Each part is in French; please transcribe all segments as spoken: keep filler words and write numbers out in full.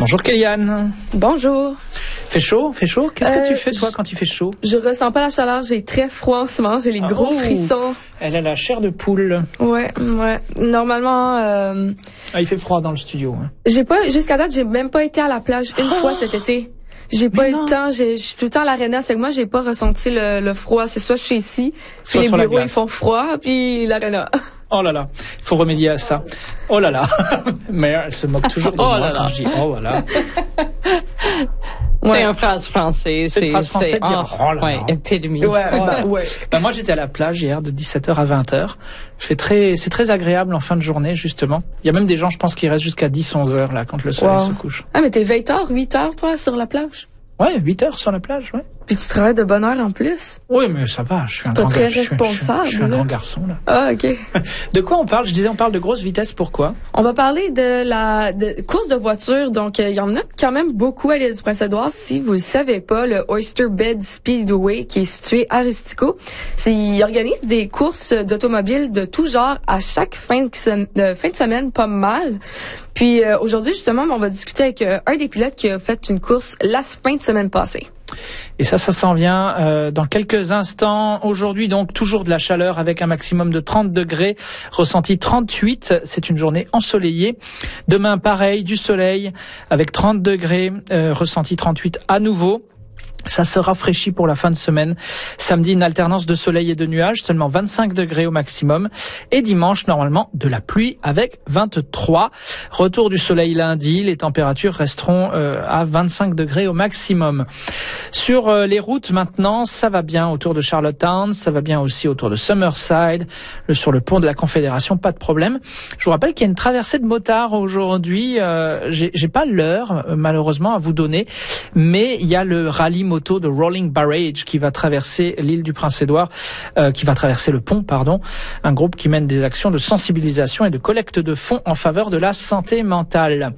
Bonjour Kéliane. Bonjour. Fait chaud, fait chaud. Qu'est-ce euh, que tu fais toi quand il fait chaud? Je ressens pas la chaleur, j'ai très froid en ce moment, j'ai les gros oh, frissons. Elle a la chair de poule. Ouais, ouais. Normalement, euh, ah, il fait froid dans le studio. Hein. J'ai pas, jusqu'à date, j'ai même pas été à la plage une oh! fois cet été. J'ai pas eu le temps, je suis tout le temps à l'aréna, c'est que moi j'ai pas ressenti le, le froid. C'est soit je suis ici, puis les bureaux ils font froid, puis l'aréna. Oh là là, il faut remédier à ça. Oh là là, mais elle se moque toujours de oh moi là quand là. je dis oh là là. C'est Ouais. un phrase français. C'est une phrase française de dire oh là là. Ouais, épidémie. Ouais, bah, ouais. Ben moi j'étais à la plage hier de dix-sept heures à vingt heures. C'est très, c'est très agréable en fin de journée justement. Il y a même des gens, je pense, qui restent jusqu'à dix, onze heures là quand le soleil wow. se couche. Ah mais t'es vingt heures, huit heures toi sur la plage? Ouais, huit heures sur la plage, ouais. Puis tu travailles de bonne heure en plus? Oui, mais ça va, je suis un pas grand très gar- responsable. Je suis, je suis un grand garçon là. Ah ok. De quoi on parle? Je disais on parle de grosse vitesse, pourquoi? On va parler de la de course de voiture. Donc, il euh, y en a quand même beaucoup à l'île du Prince-Édouard. Si vous le savez pas, le Oyster Bed Speedway, qui est situé à Rustico, c'est, il organise des courses d'automobiles de tout genre à chaque fin de, sem- de, fin de semaine, pas mal. Puis euh, aujourd'hui, justement, on va discuter avec euh, un des pilotes qui a fait une course la fin de semaine passée. Et ça, ça s'en vient euh, dans quelques instants. Aujourd'hui, donc, toujours de la chaleur avec un maximum de trente degrés, ressenti trente-huit. C'est une journée ensoleillée. Demain, pareil, du soleil avec trente degrés, euh, ressenti trente-huit à nouveau. Ça se rafraîchit pour la fin de semaine. Samedi, une alternance de soleil et de nuages, seulement vingt-cinq degrés au maximum. Et dimanche, normalement, de la pluie avec vingt-trois. Retour du soleil lundi, les températures resteront euh, à vingt-cinq degrés au maximum. Sur euh, les routes maintenant, ça va bien autour de Charlottetown, ça va bien aussi autour de Summerside, le, sur le pont de la Confédération, pas de problème. Je vous rappelle qu'il y a une traversée de motards aujourd'hui. Euh, j'ai, j'ai pas l'heure, euh, malheureusement, à vous donner, mais il y a le rallye moto de Rolling Barrage qui va traverser l'île du Prince-Édouard, euh, qui va traverser le pont, pardon. Un groupe qui mène des actions de sensibilisation et de collecte de fonds en faveur de la santé mentale.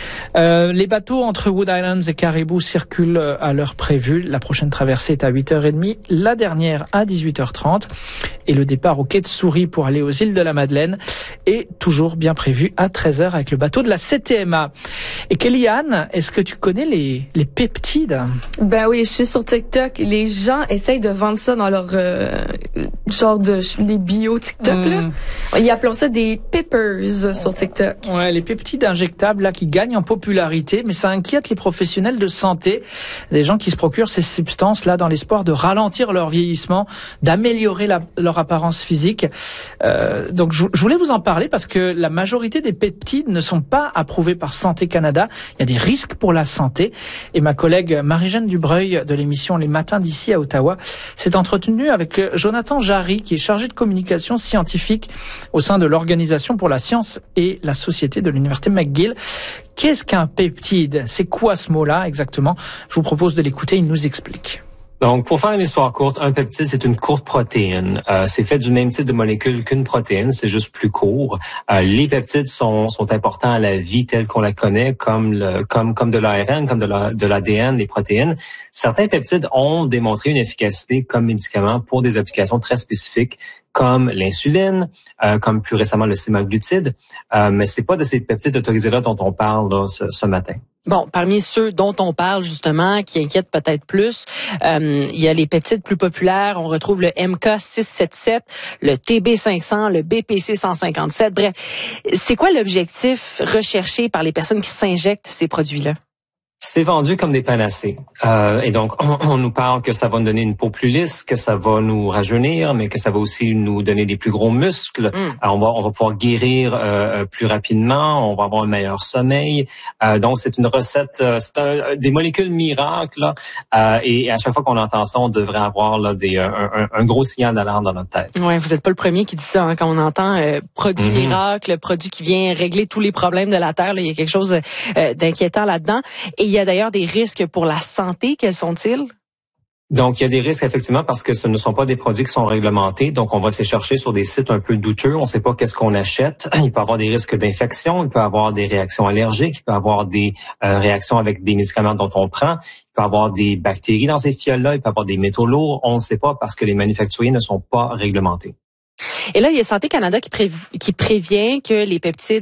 Euh, les bateaux entre Wood Islands et Caribou circulent à l'heure prévue. La prochaine traversée est à huit heures trente, la dernière à dix-huit heures trente. Et le départ au quai de Souris pour aller aux îles de la Madeleine est toujours bien prévu à treize heures avec le bateau de la C T M A. Et Kéliane, est-ce que tu connais les, les peptides? Ben oui, je suis sur TikTok. Les gens essayent de vendre ça dans leur euh, genre de les bio TikTok mmh. là. Ils appellent ça des peppers sur TikTok. Ouais, les peptides injectables là qui gagnent en popularité, mais ça inquiète les professionnels de santé, des gens qui se procurent ces substances là dans l'espoir de ralentir leur vieillissement, d'améliorer la, leur apparence physique. Euh, donc je, je voulais vous en parler parce que la majorité des peptides ne sont pas approuvés par Santé Canada. Il y a des risques pour la santé. Et ma collègue Marie-Jeanne Dubreuil de l'émission Les Matins d'ici à Ottawa s'est entretenue avec Jonathan Jarry, qui est chargé de communication scientifique au sein de l'Organisation pour la science et la société de l'Université McGill. Qu'est-ce qu'un peptide? C'est quoi ce mot-là exactement? Je vous propose de l'écouter, il nous explique. Donc, pour faire une histoire courte, un peptide, c'est une courte protéine. Euh, c'est fait du même type de molécule qu'une protéine, c'est juste plus court. Euh, les peptides sont, sont importants à la vie telle qu'on la connaît, comme le, comme, comme de l'A R N, comme de, la, de l'A D N, des protéines. Certains peptides ont démontré une efficacité comme médicament pour des applications très spécifiques, comme l'insuline, euh, comme plus récemment le semaglutide, euh, mais c'est pas de ces peptides autorisés-là dont on parle là, ce, ce matin. Bon, parmi ceux dont on parle justement, qui inquiètent peut-être plus, euh, il y a les peptides plus populaires. On retrouve le M K six cent soixante-dix-sept, le T B cinq cents, le B P C cent cinquante-sept. Bref, c'est quoi l'objectif recherché par les personnes qui s'injectent ces produits-là? C'est vendu comme des panacées. Euh, et donc, on, on nous parle que ça va nous donner une peau plus lisse, que ça va nous rajeunir, mais que ça va aussi nous donner des plus gros muscles. Mm. Alors, on va, on va pouvoir guérir euh, plus rapidement, on va avoir un meilleur sommeil. Euh, donc, c'est une recette, euh, c'est un, des molécules miracles. Là, euh, et à chaque fois qu'on entend ça, on devrait avoir là, des, un, un, un gros signal d'alarme dans notre tête. Ouais, vous n'êtes pas le premier qui dit ça hein, quand on entend euh, produit mm-hmm. miracle, produit qui vient régler tous les problèmes de la Terre. Là, il y a quelque chose euh, d'inquiétant là-dedans. Et il y a d'ailleurs des risques pour la santé. Quels sont-ils? Donc, il y a des risques, effectivement, parce que ce ne sont pas des produits qui sont réglementés. Donc, on va se chercher sur des sites un peu douteux. On ne sait pas qu'est-ce qu'on achète. Il peut y avoir des risques d'infection. Il peut y avoir des réactions allergiques. Il peut y avoir des euh, réactions avec des médicaments dont on prend. Il peut y avoir des bactéries dans ces fioles-là. Il peut y avoir des métaux lourds. On ne sait pas parce que les manufacturiers ne sont pas réglementés. Et là, il y a Santé Canada qui, prév- qui prévient que les peptides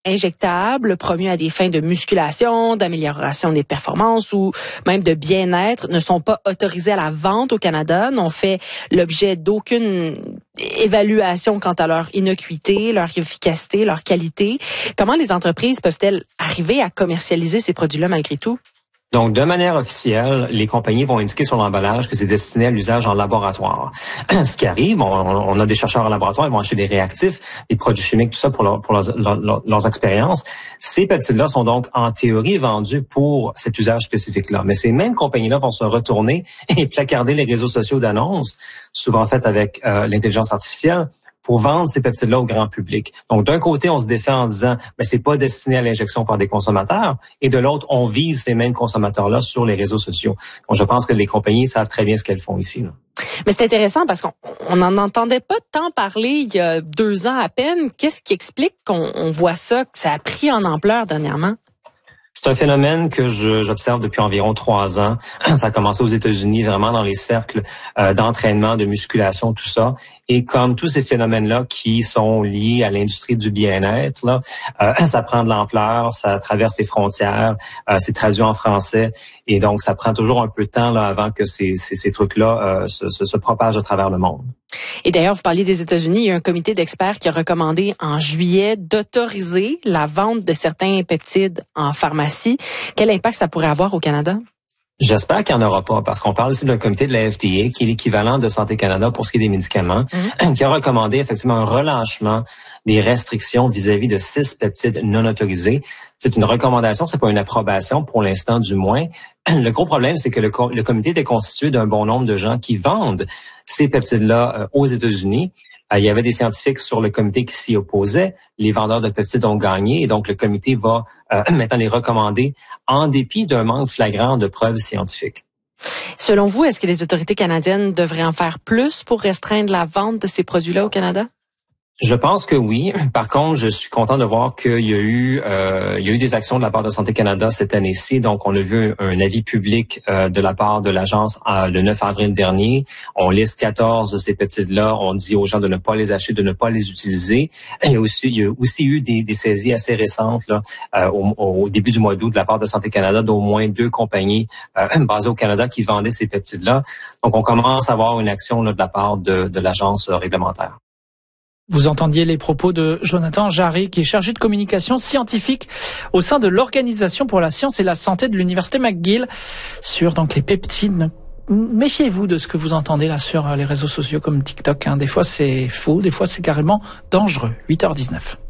injectables promus à des fins de musculation, d'amélioration des performances ou même de bien-être ne sont pas autorisés à la vente au Canada, n'ont fait l'objet d'aucune évaluation quant à leur innocuité, leur efficacité, leur qualité. Comment les entreprises peuvent-elles arriver à commercialiser ces produits-là malgré tout? Donc, de manière officielle, les compagnies vont indiquer sur l'emballage que c'est destiné à l'usage en laboratoire. Ce qui arrive, on, on a des chercheurs en laboratoire, ils vont acheter des réactifs, des produits chimiques, tout ça pour, leur, pour leurs, leurs, leurs expériences. Ces peptides-là sont donc, en théorie, vendus pour cet usage spécifique-là. Mais ces mêmes compagnies-là vont se retourner et placarder les réseaux sociaux d'annonces, souvent faites avec euh, l'intelligence artificielle, pour vendre ces peptides-là au grand public. Donc, d'un côté, on se défend en disant, ben, c'est pas destiné à l'injection par des consommateurs, et de l'autre, on vise ces mêmes consommateurs-là sur les réseaux sociaux. Donc, je pense que les compagnies savent très bien ce qu'elles font ici, là. Mais c'est intéressant parce qu'on n'en entendait pas tant parler il y a deux ans à peine. Qu'est-ce qui explique qu'on on voit ça, que ça a pris en ampleur dernièrement? C'est un phénomène que je, j'observe depuis environ trois ans. Ça a commencé aux États-Unis, vraiment dans les cercles euh, d'entraînement, de musculation, tout ça. Et comme tous ces phénomènes-là qui sont liés à l'industrie du bien-être, là, euh, ça prend de l'ampleur, ça traverse les frontières, euh, c'est traduit en français, et donc ça prend toujours un peu de temps là avant que ces, ces, ces trucs-là euh, se, se, se propagent à travers le monde. Et d'ailleurs, vous parliez des États-Unis, il y a un comité d'experts qui a recommandé en juillet d'autoriser la vente de certains peptides en pharmacie. Quel impact ça pourrait avoir au Canada? J'espère qu'il n'y en aura pas, parce qu'on parle ici d'un comité de la F D A, qui est l'équivalent de Santé Canada pour ce qui est des médicaments, mmh. qui a recommandé effectivement un relâchement des restrictions vis-à-vis de six peptides non autorisés. C'est une recommandation, c'est pas une approbation pour l'instant du moins. Le gros problème, c'est que le, le comité était constitué d'un bon nombre de gens qui vendent ces peptides-là euh, aux États-Unis. Euh, il y avait des scientifiques sur le comité qui s'y opposaient. Les vendeurs de peptides ont gagné et donc le comité va euh, maintenant les recommander en dépit d'un manque flagrant de preuves scientifiques. Selon vous, est-ce que les autorités canadiennes devraient en faire plus pour restreindre la vente de ces produits-là au Canada? Je pense que oui. Par contre, je suis content de voir qu'il y a eu euh, il y a eu des actions de la part de Santé Canada cette année-ci. Donc, on a vu un, un avis public euh, de la part de l'agence euh, le neuf avril dernier. On liste quatorze de ces peptides-là. On dit aux gens de ne pas les acheter, de ne pas les utiliser. Il y a aussi, il y a aussi eu des, des saisies assez récentes là, euh, au, au début du mois d'août de la part de Santé Canada d'au moins deux compagnies euh, basées au Canada qui vendaient ces peptides-là. Donc, on commence à avoir une action là, de la part de, de l'agence réglementaire. Vous entendiez les propos de Jonathan Jarry, qui est chargé de communication scientifique au sein de l'Organisation pour la science et la santé de l'Université McGill sur donc les peptides. Méfiez-vous de ce que vous entendez là sur les réseaux sociaux comme TikTok. Hein. Des fois c'est faux, des fois c'est carrément dangereux. huit heures dix-neuf.